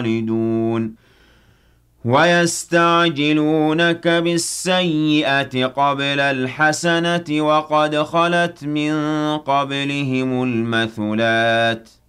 خالدون ويستعجلونك بالسيئة قبل الحسنة وقد خلت من قبلهم المثلات